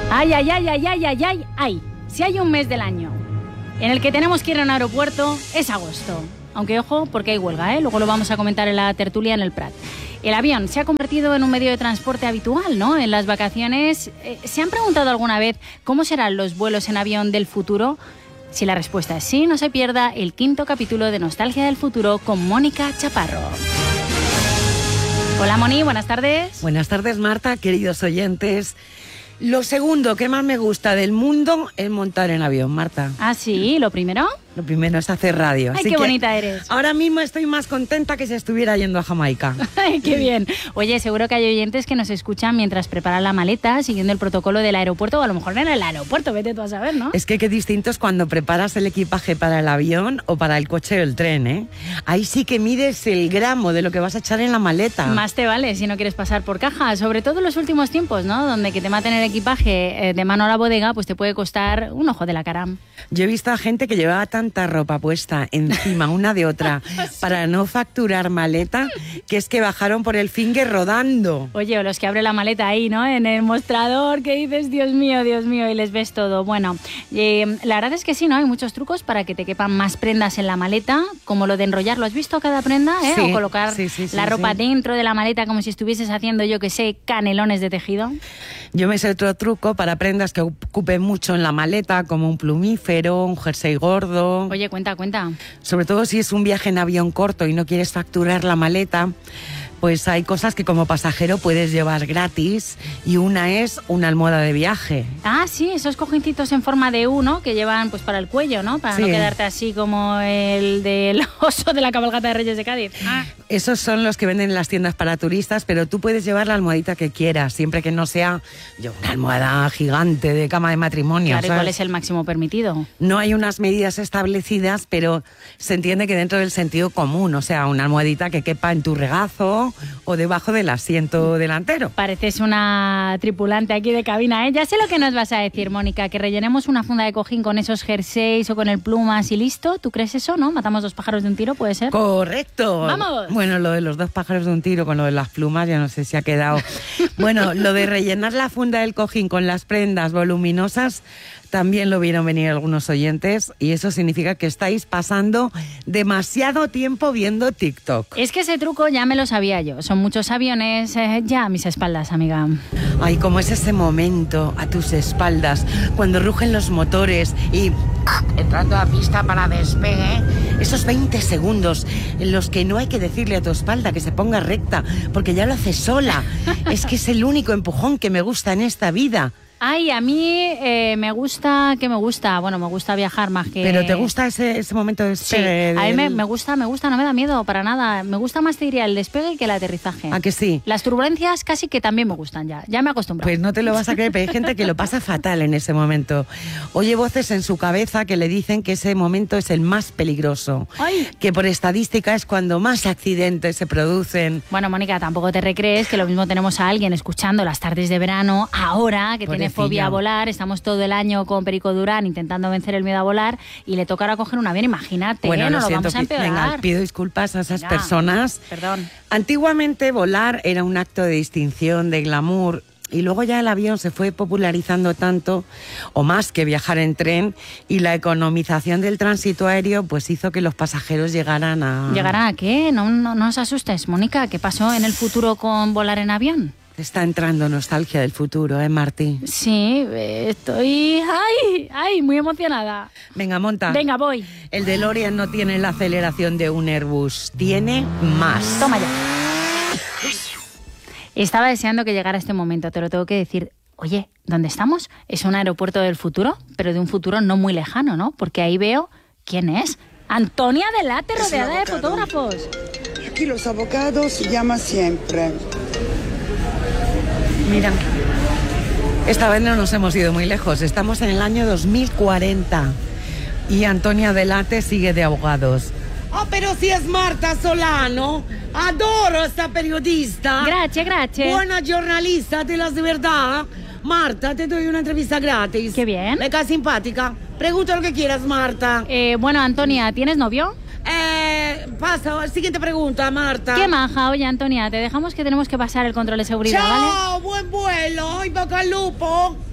Ay, ay, ay, ay, ay, ay, ay, ay. Si hay un mes del año en el que tenemos que ir a un aeropuerto, es agosto. Aunque ojo, porque hay huelga, ¿eh? Luego lo vamos a comentar en la tertulia en el Prat. El avión se ha convertido en un medio de transporte habitual, ¿no? En las vacaciones, ¿se han preguntado alguna vez cómo serán los vuelos en avión del futuro? Si la respuesta es sí, no se pierda el 5º capítulo de Nostalgia del Futuro con Mónica Chaparro. Hola, Moni, buenas tardes. Buenas tardes, Marta, queridos oyentes. Lo segundo que más me gusta del mundo es montar en avión, Marta. Ah, sí, ¿lo primero? Lo primero es hacer radio. Ay, así qué que bonita eres. Ahora mismo estoy más contenta que si estuviera yendo a Jamaica. Ay, qué bien. Oye, seguro que hay oyentes que nos escuchan mientras preparan la maleta, siguiendo el protocolo del aeropuerto, o a lo mejor no en el aeropuerto, vete tú a saber, ¿no? Es que qué distinto es cuando preparas el equipaje para el avión o para el coche o el tren, ¿eh? Ahí sí que mides el gramo de lo que vas a echar en la maleta. Más te vale si no quieres pasar por caja, sobre todo en los últimos tiempos, ¿no? Donde que te maten el equipaje de mano a la bodega, pues te puede costar un ojo de la cara. Yo he visto a gente que llevaba tanta ropa puesta encima una de otra para no facturar maleta, que es que bajaron por el Finger rodando. Oye, o los que abren la maleta ahí, ¿no? En el mostrador, que dices, Dios mío, y les ves todo. Bueno, la verdad es que sí, ¿no? Hay muchos trucos para que te quepan más prendas en la maleta, como lo de enrollar, ¿lo has visto cada prenda? Sí, o colocar la ropa dentro de la maleta como si estuvieses haciendo, yo que sé, canelones de tejido. Yo me sé otro truco para prendas que ocupen mucho en la maleta, como un plumífero, un jersey gordo. Oye, cuenta. Sobre todo si es un viaje en avión corto y no quieres facturar la maleta, pues hay cosas que como pasajero puedes llevar gratis, y una es una almohada de viaje. Ah, sí, esos cojincitos en forma de U, ¿no? Que llevan pues para el cuello, ¿no? Para no quedarte así como el del oso de la cabalgata de Reyes de Cádiz. Esos son los que venden en las tiendas para turistas, pero tú puedes llevar la almohadita que quieras, siempre que no sea una almohada gigante de cama de matrimonio. Claro, ¿sabes? ¿y cuál es el máximo permitido? No hay unas medidas establecidas, pero se entiende que dentro del sentido común, o sea, una almohadita que quepa en tu regazo o debajo del asiento delantero. Pareces una tripulante aquí de cabina, ¿eh? Ya sé lo que nos vas a decir, Mónica, que rellenemos una funda de cojín con esos jerseys o con el plumas y listo. ¿Tú crees eso, no? ¿Matamos 2 pájaros de un tiro, puede ser? ¡Correcto! ¡Vamos! Bueno, lo de los 2 pájaros de un tiro con lo de las plumas, ya no sé si ha quedado. Bueno, lo de rellenar la funda del cojín con las prendas voluminosas también lo vieron venir algunos oyentes, y eso significa que estáis pasando demasiado tiempo viendo TikTok. Es que ese truco ya me lo sabía yo. Son muchos aviones ya a mis espaldas, amiga. Ay, cómo es ese momento a tus espaldas, cuando rugen los motores y entrando a pista para despegue. Esos 20 segundos en los que no hay que decirle a tu espalda que se ponga recta, porque ya lo hace sola. Es que es el único empujón que me gusta en esta vida. Ay, a mí me gusta, bueno, me gusta viajar más que... ¿Pero te gusta ese momento de despegue? Sí, a mí me gusta, no me da miedo para nada. Me gusta más, te diría, el despegue que el aterrizaje. ¿A que sí? Las turbulencias casi que también me gustan ya me he acostumbrado. Pues no te lo vas a creer, pero hay gente que lo pasa fatal en ese momento. Oye voces en su cabeza que le dicen que ese momento es el más peligroso. ¡Ay! Que por estadística es cuando más accidentes se producen. Bueno, Mónica, tampoco te recrees que lo mismo tenemos a alguien escuchando las tardes de verano ahora, que tiene fobia a volar, estamos todo el año con Perico Durán intentando vencer el miedo a volar, y le tocará coger un avión, imagínate, bueno, no lo siento, vamos a empeorar. Venga, pido disculpas a esas personas. Perdón. Antiguamente volar era un acto de distinción, de glamour, y luego ya el avión se fue popularizando tanto, o más que viajar en tren, y la economización del tránsito aéreo pues hizo que los pasajeros llegaran a... ¿Llegarán a qué? No os asustes, Mónica, ¿qué pasó en el futuro con volar en avión? Está entrando nostalgia del futuro, Martí? Sí, estoy... ¡Ay! Muy emocionada. Venga, monta. Venga, voy. El DeLorean no tiene la aceleración de un Airbus, tiene más. Toma ya. Estaba deseando que llegara este momento, te lo tengo que decir. Oye, ¿dónde estamos? Es un aeropuerto del futuro, pero de un futuro no muy lejano, ¿no? Porque ahí veo... ¿Quién es? Antonia Delate, rodeada de fotógrafos. Aquí los abogados llaman siempre. Mira, esta vez no nos hemos ido muy lejos. Estamos en el año 2040 y Antonia Delate sigue de abogados. Oh, pero si es Marta Solano. Adoro esta periodista. Gracias. Buena giornalista, te las de verdad. Marta, te doy una entrevista gratis. Qué bien. Me cae simpática. Pregunta lo que quieras, Marta. Bueno, Antonia, ¿tienes novio? Pasa, siguiente pregunta, Marta. Qué maja. Oye, Antonia, te dejamos que tenemos que pasar el control de seguridad, Chao, ¿vale? buen vuelo y boca al lupo.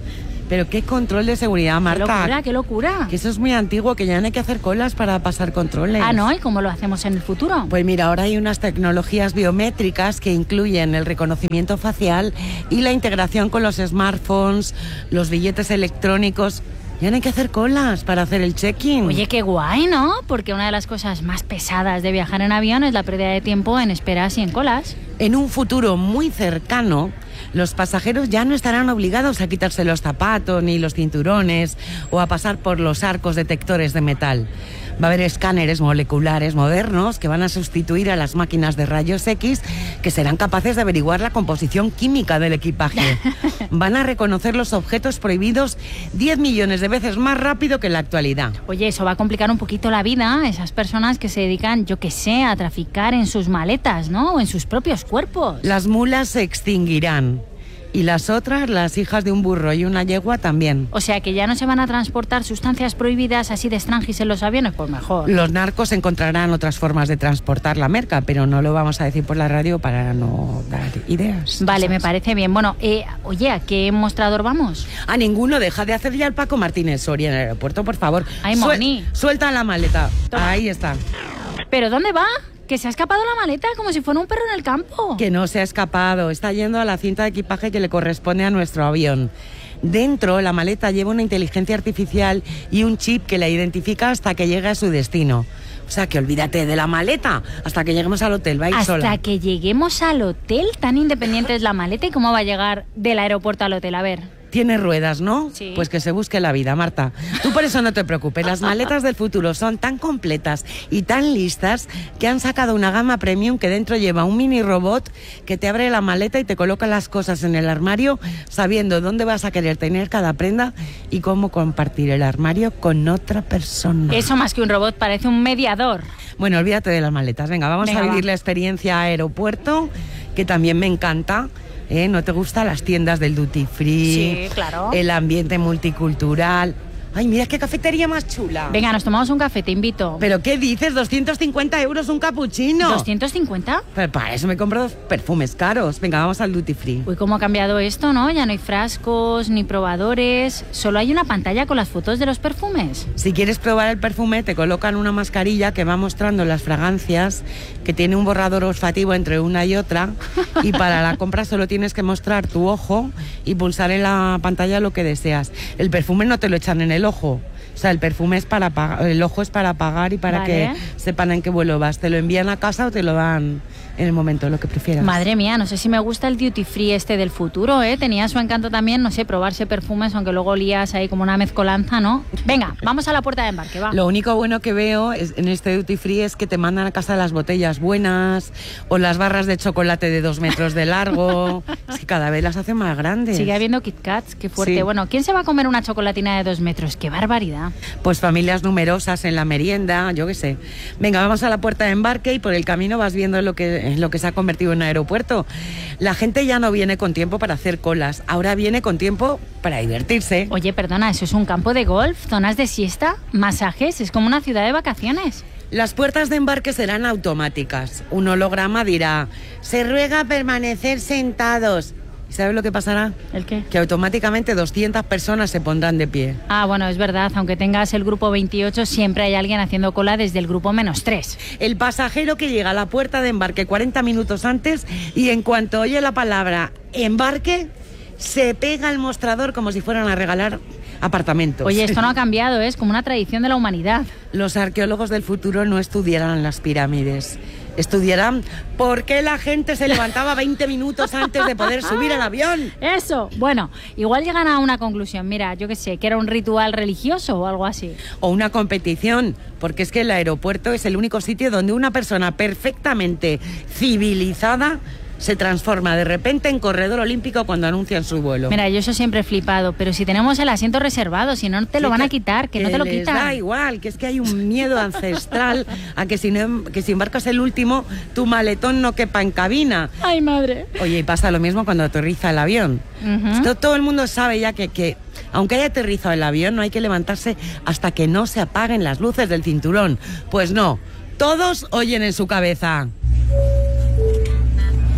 Pero qué control de seguridad, Marta. Qué locura. Que eso es muy antiguo, que ya no hay que hacer colas para pasar controles. Ah, ¿no? ¿Y cómo lo hacemos en el futuro? Pues mira, ahora hay unas tecnologías biométricas que incluyen el reconocimiento facial y la integración con los smartphones, los billetes electrónicos. Ya no hay que hacer colas para hacer el check-in. Oye, qué guay, ¿no? Porque una de las cosas más pesadas de viajar en avión es la pérdida de tiempo en esperas y en colas. En un futuro muy cercano, los pasajeros ya no estarán obligados a quitarse los zapatos ni los cinturones o a pasar por los arcos detectores de metal. Va a haber escáneres moleculares modernos que van a sustituir a las máquinas de rayos X, que serán capaces de averiguar la composición química del equipaje. Van a reconocer los objetos prohibidos 10 millones de veces más rápido que en la actualidad. Oye, eso va a complicar un poquito la vida a esas personas que se dedican, yo qué sé, a traficar en sus maletas, ¿no? O en sus propios cuerpos. Las mulas se extinguirán. Y las otras, las hijas de un burro y una yegua, también. O sea, que ya no se van a transportar sustancias prohibidas así de extranjis en los aviones, pues mejor. Los narcos encontrarán otras formas de transportar la merca, pero no lo vamos a decir por la radio para no dar ideas. Vale, me parece bien. Bueno, oye, ¿a qué mostrador vamos? A ninguno, deja de hacer ya el Paco Martínez Soria en el aeropuerto, por favor. Ay, Moni. Suelta la maleta. Toma. Ahí está. ¿Pero dónde va? Que se ha escapado la maleta como si fuera un perro en el campo. Que no se ha escapado, está yendo a la cinta de equipaje que le corresponde a nuestro avión. Dentro, la maleta lleva una inteligencia artificial y un chip que la identifica hasta que llegue a su destino. O sea, que olvídate de la maleta hasta que lleguemos al hotel, va a ir sola. Hasta que lleguemos al hotel, tan independiente es la maleta. ¿Y cómo va a llegar del aeropuerto al hotel? A ver. Tiene ruedas, ¿no? Sí. Pues que se busque la vida, Marta. Tú por eso no te preocupes. Las maletas del futuro son tan completas y tan listas que han sacado una gama premium que dentro lleva un mini robot que te abre la maleta y te coloca las cosas en el armario sabiendo dónde vas a querer tener cada prenda y cómo compartir el armario con otra persona. Eso más que un robot parece un mediador. Bueno, olvídate de las maletas. Venga, vamos a vivir la experiencia aeropuerto, que también me encanta. ¿No te gustan las tiendas del duty free? Sí, claro. El ambiente multicultural. Ay, mira qué cafetería más chula. Venga, nos tomamos un café, te invito. ¿Pero qué dices? 250 euros un capuchino. ¿250? Pero para eso me compro 2 perfumes caros. Venga, vamos al duty free. Uy, cómo ha cambiado esto, ¿no? Ya no hay frascos ni probadores. Solo hay una pantalla con las fotos de los perfumes. Si quieres probar el perfume, te colocan una mascarilla que va mostrando las fragancias, que tiene un borrador olfativo entre una y otra. Y para la compra solo tienes que mostrar tu ojo y pulsar en la pantalla lo que deseas. El perfume no te lo echan en el ojo. O sea, el perfume es para pagar, el ojo es para pagar y para que sepan en qué vuelo vas. Te lo envían a casa o te lo dan en el momento, lo que prefieras. Madre mía, no sé si me gusta el duty free este del futuro, ¿eh? Tenía su encanto también, no sé, probarse perfumes, aunque luego olías ahí como una mezcolanza, ¿no? Venga, vamos a la puerta de embarque, va. Lo único bueno que veo en este duty free es que te mandan a casa las botellas buenas o las barras de chocolate de 2 metros de largo. Es que cada vez las hacen más grandes. Sigue habiendo Kit Kats, qué fuerte. Sí. Bueno, ¿quién se va a comer una chocolatina de 2 metros? ¡Qué barbaridad! Pues familias numerosas en la merienda, yo qué sé. Venga, vamos a la puerta de embarque y por el camino vas viendo lo que se ha convertido en un aeropuerto. La gente ya no viene con tiempo para hacer colas, ahora viene con tiempo para divertirse. Oye, perdona, ¿eso es un campo de golf? ¿Zonas de siesta? ¿Masajes? Es como una ciudad de vacaciones. Las puertas de embarque serán automáticas. Un holograma dirá: se ruega permanecer sentados. ¿Sabes lo que pasará? ¿El qué? Que automáticamente 200 personas se pondrán de pie. Ah, bueno, es verdad. Aunque tengas el grupo 28, siempre hay alguien haciendo cola desde el grupo -3. El pasajero que llega a la puerta de embarque 40 minutos antes y en cuanto oye la palabra embarque, se pega al mostrador como si fueran a regalar apartamentos. Oye, esto no ha cambiado, es como una tradición de la humanidad. Los arqueólogos del futuro no estudiarán las pirámides. Estudiarán por qué la gente se levantaba 20 minutos antes de poder subir al avión. Eso, bueno, igual llegan a una conclusión. Mira, yo qué sé, que era un ritual religioso o algo así. O una competición, porque es que el aeropuerto es el único sitio donde una persona perfectamente civilizada se transforma de repente en corredor olímpico cuando anuncian su vuelo. Mira, yo eso siempre he flipado, pero si tenemos el asiento reservado, si no te lo van a quitar, que no te lo quitan. Da igual, que es que hay un miedo ancestral a que si embarcas el último, tu maletón no quepa en cabina. Ay, madre. Oye, y pasa lo mismo cuando aterriza el avión. Esto todo el mundo sabe ya que aunque haya aterrizado el avión, no hay que levantarse hasta que no se apaguen las luces del cinturón. Pues no, todos oyen en su cabeza: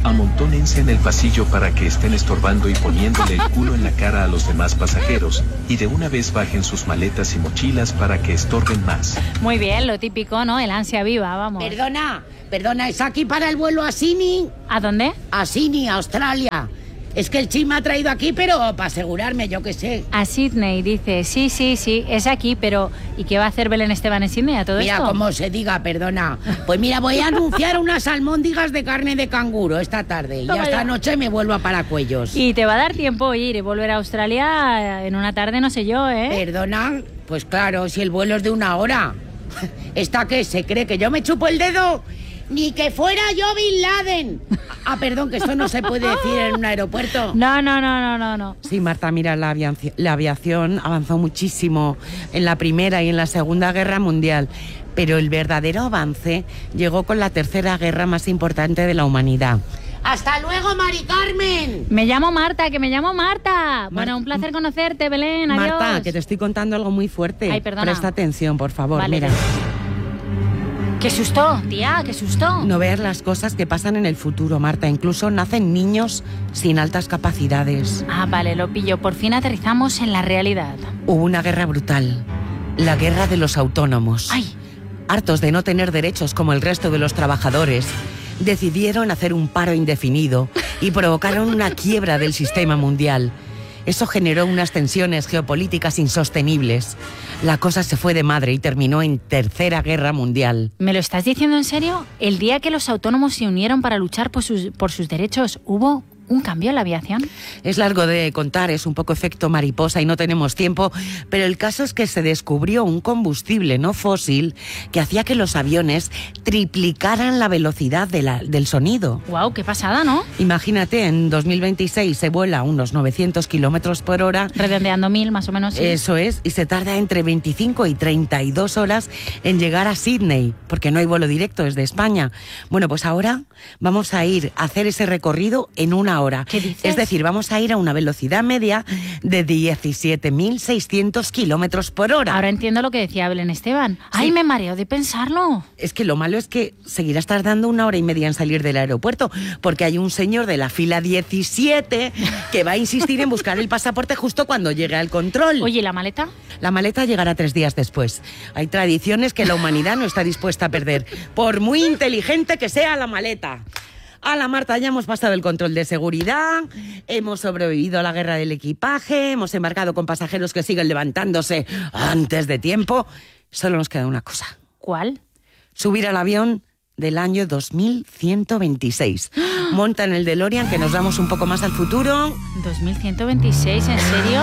Amontónense en el pasillo para que estén estorbando y poniéndole el culo en la cara a los demás pasajeros, y de una vez bajen sus maletas y mochilas para que estorben más. Muy bien, lo típico, ¿no? El ansia viva, vamos. Perdona, ¿es aquí para el vuelo a Sydney? ¿A dónde? A Sydney, Australia. Es que el Chim me ha traído aquí, pero para asegurarme, yo qué sé. A Sydney, dice. Sí, es aquí, pero ¿y qué va a hacer Belén Esteban en Sydney a todo Mira, esto? como se diga, perdona. Pues mira, voy a anunciar unas almóndigas de carne de canguro esta tarde. Y Toma esta ya. noche me vuelvo a Paracuellos. Y te va a dar tiempo ir y volver a Australia en una tarde, no sé yo, ¿eh? Perdona, pues claro, si el vuelo es de 1 hora. ¿Esta qué? ¿Se cree que yo me chupo el dedo? Ni que fuera yo Bin Laden. Ah, perdón, que esto no se puede decir en un aeropuerto. No. Sí, Marta, mira, la aviación avanzó muchísimo en la Primera y en la Segunda Guerra Mundial, pero el verdadero avance llegó con la Tercera Guerra más importante de la humanidad. ¡Hasta luego, Mari Carmen! Me llamo Marta, Bueno, un placer conocerte, Belén, adiós. Marta, que te estoy contando algo muy fuerte. Ay, perdona. Presta atención, por favor, Vale. mira. ¡Qué susto, tía, qué susto! No veas las cosas que pasan en el futuro, Marta. Incluso nacen niños sin altas capacidades. Ah, vale, lo pillo. Por fin aterrizamos en la realidad. Hubo una guerra brutal. La guerra de los autónomos. ¡Ay! Hartos de no tener derechos como el resto de los trabajadores, decidieron hacer un paro indefinido y provocaron una quiebra del sistema mundial. Eso generó unas tensiones geopolíticas insostenibles. La cosa se fue de madre y terminó en Tercera Guerra Mundial. ¿Me lo estás diciendo en serio? El día que los autónomos se unieron para luchar por sus derechos, ¿hubo un cambio en la aviación? Es largo de contar, es un poco efecto mariposa y no tenemos tiempo, pero el caso es que se descubrió un combustible no fósil que hacía que los aviones triplicaran la velocidad del sonido. ¡Guau, qué pasada, ¿no? Imagínate, en 2026 se vuela a unos 900 kilómetros por hora. Redondeando 1000, más o menos. Sí. Eso es, y se tarda entre 25 y 32 horas en llegar a Sydney, porque no hay vuelo directo desde España. Bueno, pues ahora vamos a ir a hacer ese recorrido en 1 hora. ¿Qué dices? Es decir, vamos a ir a una velocidad media de 17.600 kilómetros por hora. Ahora entiendo lo que decía Belén Esteban. ¡Ay, me mareo de pensarlo! Es que lo malo es que seguirás tardando 1 hora y media en salir del aeropuerto, porque hay un señor de la fila 17 que va a insistir en buscar el pasaporte justo cuando llegue al control. Oye, ¿y la maleta? La maleta llegará 3 días después. Hay tradiciones que la humanidad no está dispuesta a perder, por muy inteligente que sea la maleta. Hola, Marta, ya hemos pasado el control de seguridad, hemos sobrevivido a la guerra del equipaje, hemos embarcado con pasajeros que siguen levantándose antes de tiempo. Solo nos queda una cosa. ¿Cuál? Subir al avión del año 2126. Monta en el DeLorean, que nos vamos un poco más al futuro. 2126, ¿en serio?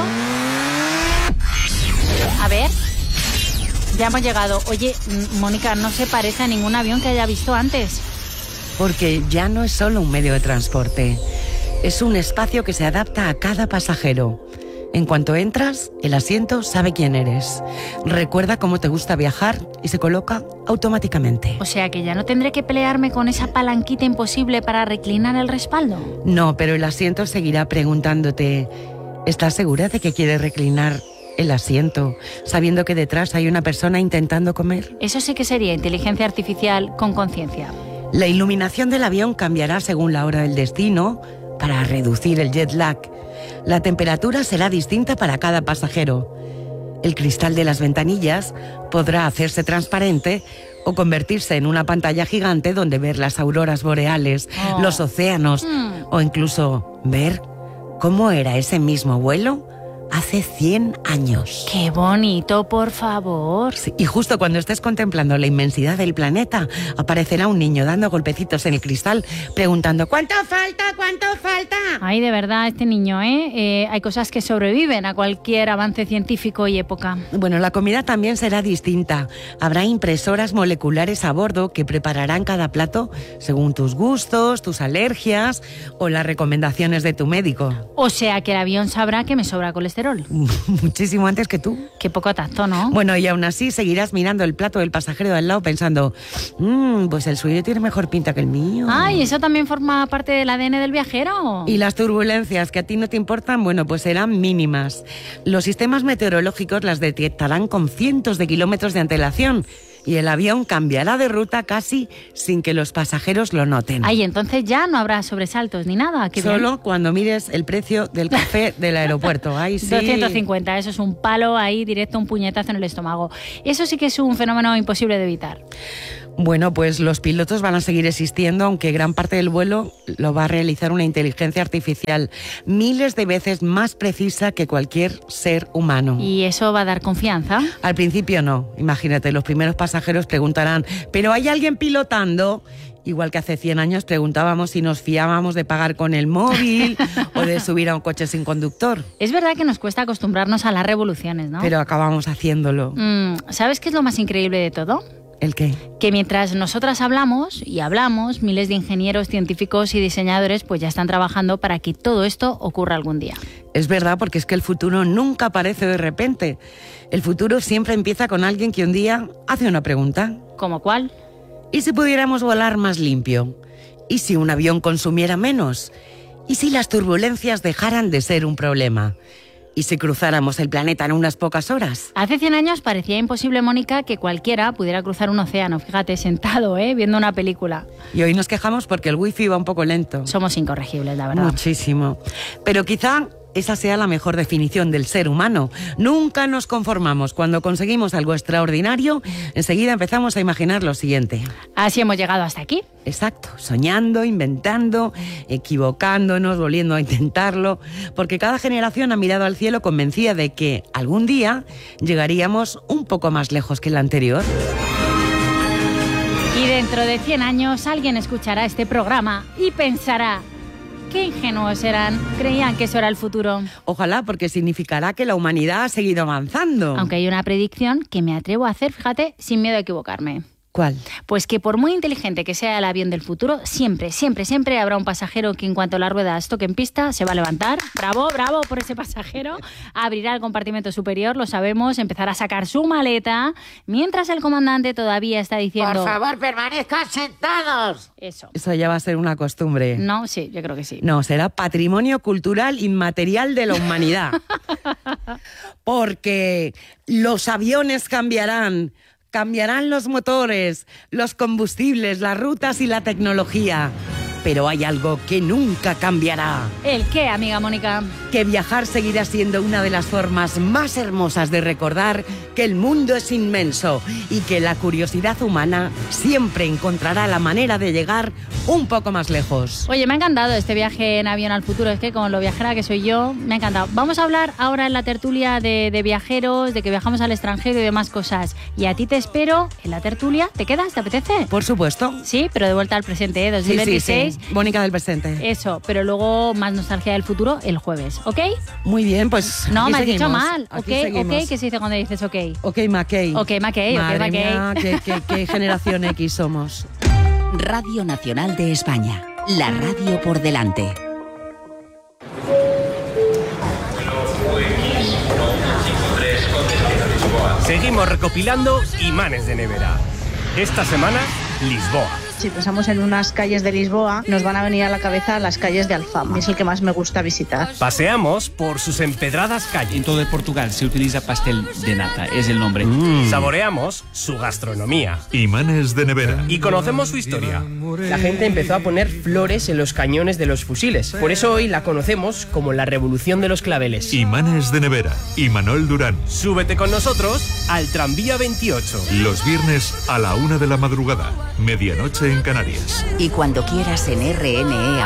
A ver. Ya hemos llegado. Oye, Mónica, no se parece a ningún avión que haya visto antes. Porque ya no es solo un medio de transporte. Es un espacio que se adapta a cada pasajero. En cuanto entras, el asiento sabe quién eres. Recuerda cómo te gusta viajar y se coloca automáticamente. O sea que ya no tendré que pelearme con esa palanquita imposible para reclinar el respaldo. No, pero el asiento seguirá preguntándote: ¿estás segura de que quieres reclinar el asiento, sabiendo que detrás hay una persona intentando comer? Eso sí que sería inteligencia artificial con conciencia. La iluminación del avión cambiará según la hora del destino para reducir el jet lag. La temperatura será distinta para cada pasajero. El cristal de las ventanillas podrá hacerse transparente o convertirse en una pantalla gigante donde ver las auroras boreales, los océanos o incluso ver cómo era ese mismo vuelo hace 100 años. ¡Qué bonito, por favor! Sí, y justo cuando estés contemplando la inmensidad del planeta, aparecerá un niño dando golpecitos en el cristal, preguntando: ¿cuánto falta? ¿Cuánto falta? Ay, de verdad, este niño, ¿eh? Hay cosas que sobreviven a cualquier avance científico y época. Bueno, la comida también será distinta. Habrá impresoras moleculares a bordo que prepararán cada plato según tus gustos, tus alergias o las recomendaciones de tu médico. O sea que el avión sabrá que me sobra colesterol. Muchísimo antes que tú. Qué poco tacto, ¿no? Bueno, y aún así seguirás mirando el plato del pasajero de al lado pensando: pues el suyo tiene mejor pinta que el mío. Ay, ¿eso también forma parte del ADN del viajero? Y las turbulencias que a ti no te importan, bueno, pues serán mínimas. Los sistemas meteorológicos las detectarán con cientos de kilómetros de antelación. y el avión cambiará de ruta casi sin que los pasajeros lo noten. Ay, entonces ya no habrá sobresaltos ni nada. Qué Solo bien. cuando mires el precio del café del aeropuerto. Ahí sí. 250, eso es un palo ahí directo, un puñetazo en el estómago. Eso sí que es un fenómeno imposible de evitar. Bueno, pues los pilotos van a seguir existiendo, aunque gran parte del vuelo lo va a realizar una inteligencia artificial miles de veces más precisa que cualquier ser humano. ¿Y eso va a dar confianza? Al principio no. Imagínate, los primeros pasajeros preguntarán, ¿pero hay alguien pilotando? Igual que hace 100 años preguntábamos si nos fiábamos de pagar con el móvil o de subir a un coche sin conductor. Es verdad que nos cuesta acostumbrarnos a las revoluciones, ¿no? Pero acabamos haciéndolo. ¿Sabes qué es lo más increíble de todo? ¿El qué? Que mientras nosotras hablamos y hablamos, miles de ingenieros, científicos y diseñadores pues ya están trabajando para que todo esto ocurra algún día. Es verdad, porque es que el futuro nunca aparece de repente. El futuro siempre empieza con alguien que un día hace una pregunta. ¿Cómo cuál? ¿Y si pudiéramos volar más limpio? ¿Y si un avión consumiera menos? ¿Y si las turbulencias dejaran de ser un problema? ¿Y si cruzáramos el planeta en unas pocas horas? Hace 100 años parecía imposible, Mónica, que cualquiera pudiera cruzar un océano, fíjate, sentado, viendo una película. Y hoy nos quejamos porque el wifi va un poco lento. Somos incorregibles, la verdad. Muchísimo. Pero quizá esa sea la mejor definición del ser humano. Nunca nos conformamos. Cuando conseguimos algo extraordinario, enseguida empezamos a imaginar lo siguiente. Así hemos llegado hasta aquí. Exacto, soñando, inventando, equivocándonos, volviendo a intentarlo, porque cada generación ha mirado al cielo convencida de que algún día llegaríamos un poco más lejos que la anterior. Y dentro de 100 años alguien escuchará este programa y pensará: qué ingenuos eran, creían que eso era el futuro. Ojalá, porque significará que la humanidad ha seguido avanzando. Aunque hay una predicción que me atrevo a hacer, fíjate, sin miedo a equivocarme. ¿Cuál? Pues que por muy inteligente que sea el avión del futuro, siempre, siempre, siempre habrá un pasajero que en cuanto las ruedas toquen pista se va a levantar. Bravo, bravo por ese pasajero. Abrirá el compartimento superior, lo sabemos, empezará a sacar su maleta, mientras el comandante todavía está diciendo: por favor, permanezcan sentados. Eso ya va a ser una costumbre. No, sí, yo creo que sí. No, será patrimonio cultural inmaterial de la humanidad. Porque los aviones cambiarán los motores, los combustibles, las rutas y la tecnología. Pero hay algo que nunca cambiará. ¿El qué, amiga Mónica? Que viajar seguirá siendo una de las formas más hermosas de recordar que el mundo es inmenso y que la curiosidad humana siempre encontrará la manera de llegar un poco más lejos. Oye, me ha encantado este viaje en avión al futuro. Es que con lo viajera que soy yo, me ha encantado. Vamos a hablar ahora en la tertulia de viajeros, de que viajamos al extranjero y demás cosas. Y a ti te espero en la tertulia. ¿Te quedas? ¿Te apetece? Por supuesto. Sí, pero de vuelta al presente, 2026. Sí. Mónica del presente. Eso, pero luego más nostalgia del futuro el jueves, ¿ok? Muy bien, pues no, me has seguimos. dicho mal. Ok, seguimos. ok, ¿qué se dice cuando dices ok? Ok, Mackey. Ok, Mackey, Madre ok, Mackey. mía, qué generación X somos. Radio Nacional de España. La radio por delante. Seguimos recopilando imanes de nevera. Esta semana, Lisboa. Si pensamos en unas calles de Lisboa, nos van a venir a la cabeza las calles de Alfama. Es el que más me gusta visitar. Paseamos por sus empedradas calles. En todo Portugal se utiliza pastel de nata, es el nombre. Saboreamos su gastronomía. Imanes de nevera. Y conocemos su historia. La gente empezó a poner flores en los cañones de los fusiles. Por eso hoy la conocemos como la Revolución de los Claveles. Imanes de nevera. Imanol Durán. Súbete con nosotros al tranvía 28. Los viernes a la 1 de la madrugada. Medianoche en Canarias. Y cuando quieras en RNE